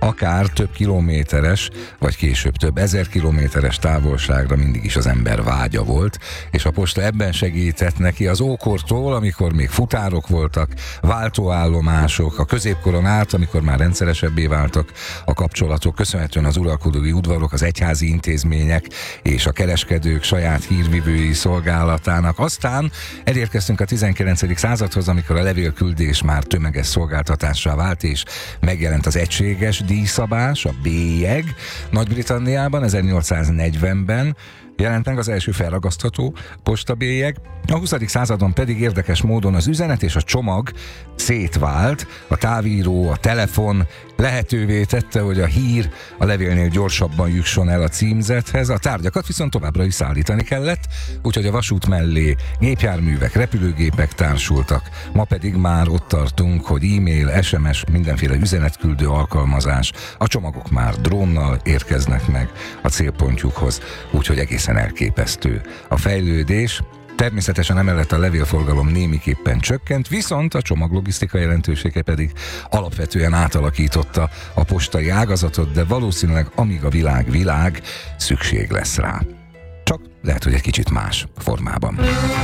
akár több kilométeres, vagy később több ezer kilométeres távolságra mindig is az ember vágya volt, és a posta ebben segített neki az ókortól, amikor még futárok voltak, váltóállomások, a középkoron át, amikor már rendszeresebbé váltak a kapcsolatok, köszönhetően az uralkodói udvarok, az egyházi intézmények és a kereskedők saját hírvivői szolgálatának. Aztán elérkeztünk a 19. századhoz, amikor a levélküldés már tömeges szolgáltatássá vált, és megjelent az egységes díjszabás, a bélyeg. Nagy-Britanniában 1840-ben jelent meg az első felragasztható postabélyeg. A 20. századon pedig érdekes módon az üzenet és a csomag szétvált, a távíró, a telefon lehetővé tette, hogy a hír a levélnél gyorsabban jusson el a címzethez, a tárgyakat viszont továbbra is szállítani kellett, úgyhogy a vasút mellé gépjárművek, repülőgépek társultak. Ma pedig már ott tartunk, hogy e-mail, SMS, mindenféle üzenetküldő alkalmazás, a csomagok már drónnal érkeznek meg a célpontjukhoz, úgyhogy egészen elképesztő a fejlődés. Természetesen emellett a levélforgalom némiképpen csökkent, viszont a csomaglogisztika jelentősége pedig alapvetően átalakította a postai ágazatot, de valószínűleg amíg a világ, szükség lesz rá. Csak lehet, hogy egy kicsit más formában.